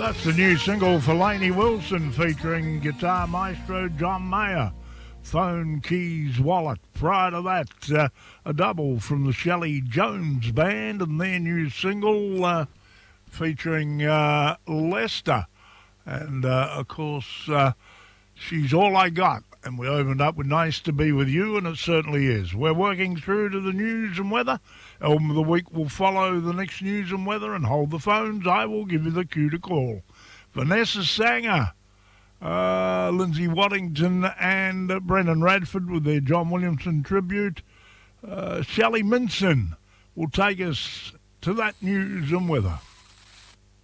That's the new single for Lainey Wilson featuring guitar maestro John Mayer. Phone, Keys, Wallet. Prior to that, a double from the Shelley Jones Band and their new single featuring Lester. And, of course, She's All I Got. And we opened up with Nice to Be With You, and it certainly is. We're working through to the news and weather. Album of the week will follow the next news and weather, and hold the phones. I will give you the cue to call. Vanessa Sanger, Lindsay Waddington, and Brendan Radford with their John Williamson tribute. Shelley Minson will take us to that news and weather.